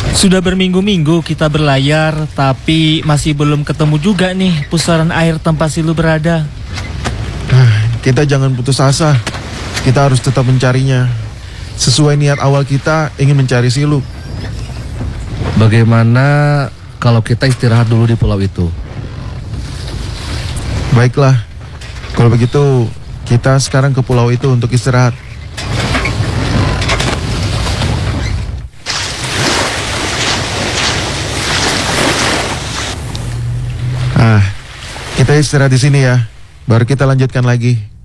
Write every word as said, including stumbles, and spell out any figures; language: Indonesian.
Sudah berminggu-minggu kita berlayar, tapi masih belum ketemu juga nih pusaran air tempat Silu berada. Ah, kita jangan putus asa. Kita harus tetap mencarinya. Sesuai niat awal kita ingin mencari Silu. Bagaimana kalau kita istirahat dulu di pulau itu? Baiklah, kalau begitu kita sekarang ke pulau itu untuk istirahat. Ah, kita istirahat di sini ya. Baru kita lanjutkan lagi.